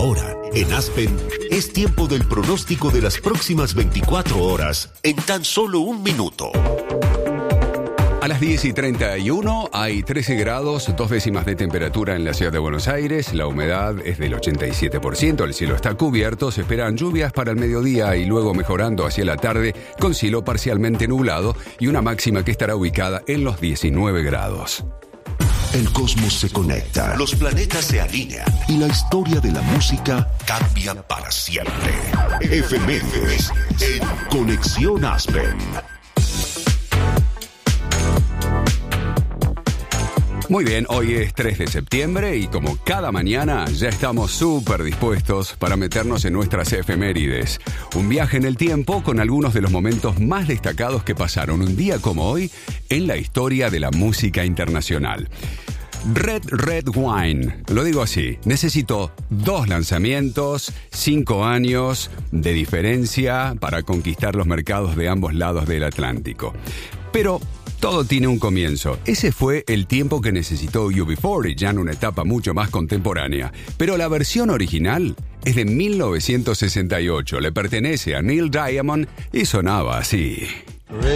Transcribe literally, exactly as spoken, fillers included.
Ahora, en Aspen, es tiempo del pronóstico de las próximas veinticuatro horas en tan solo un minuto. A las diez y treinta y uno hay trece grados, dos décimas de temperatura en la ciudad de Buenos Aires, la humedad es del ochenta y siete por ciento, el cielo está cubierto, se esperan lluvias para el mediodía y luego mejorando hacia la tarde con cielo parcialmente nublado y una máxima que estará ubicada en los diecinueve grados. El cosmos se conecta, los planetas se alinean y la historia de la música cambia para siempre. Efemérides en Conexión Aspen. Muy bien, hoy es tres de septiembre y como cada mañana ya estamos súper dispuestos para meternos en nuestras efemérides. Un viaje en el tiempo con algunos de los momentos más destacados que pasaron un día como hoy en la historia de la música internacional. Red Red Wine, lo digo así, necesitó dos lanzamientos, cinco años de diferencia para conquistar los mercados de ambos lados del Atlántico. Pero todo tiene un comienzo. Ese fue el tiempo que necesitó U B cuarenta, ya en una etapa mucho más contemporánea. Pero la versión original es de mil novecientos sesenta y ocho, le pertenece a Neil Diamond y sonaba así.